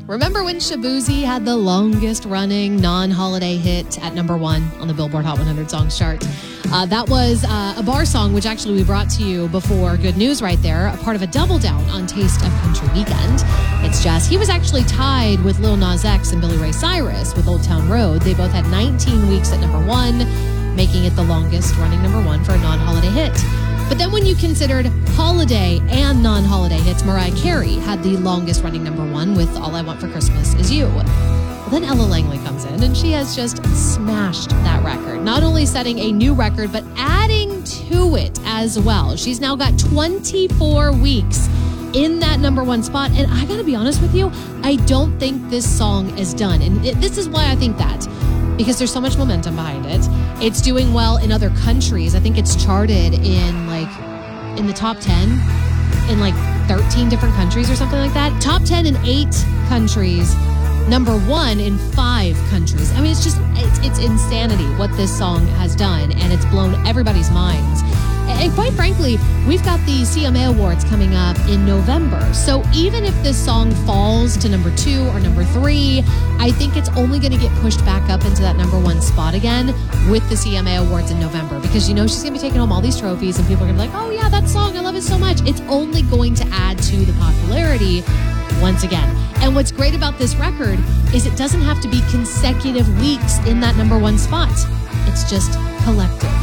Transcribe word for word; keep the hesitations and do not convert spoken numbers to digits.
Remember when Shaboozey had the longest running non-holiday hit at number one on the Billboard Hot one hundred Songs chart? Uh, that was uh, a bar song, which actually we brought to you before Good News right there, a part of a double down on Taste of Country Weekend. It's just, he was actually tied with Lil Nas X and Billy Ray Cyrus with Old Town Road. They both had nineteen weeks at number one, making it the longest running number one for a non-holiday hit. But then when you considered holiday and non-holiday hits, Mariah Carey had the longest running number one with All I Want for Christmas Is You. Well, then Ella Langley comes in and she has just smashed that record. Not only setting a new record, but adding to it as well. She's now got twenty-four weeks in that number one spot. And I gotta be honest with you, I don't think this song is done. And it, this is why I think that. Because there's so much momentum behind it. It's doing well in other countries. I think it's charted in like in the top ten in like thirteen different countries or something like that. Top ten in eight countries. Number one in five countries. I mean, it's just, it's, it's insanity what this song has done, and it's blown everybody's minds. And quite frankly, we've got the C M A Awards coming up in November. So even if this song falls to number two or number three, I think it's only going to get pushed back up into that number one spot again with the C M A Awards in November. Because, you know, she's going to be taking home all these trophies and people are going to be like, oh yeah, that song, I love it so much. It's only going to add to the popularity once again. And what's great about this record is it doesn't have to be consecutive weeks in that number one spot. It's just collective.